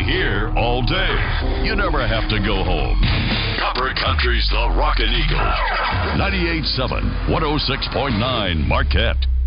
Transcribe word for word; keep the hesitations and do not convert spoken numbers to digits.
here all day. You never have to go home. Copper Country's the Rockin' Eagle. ninety-eight point seven, one oh six point nine Marquette.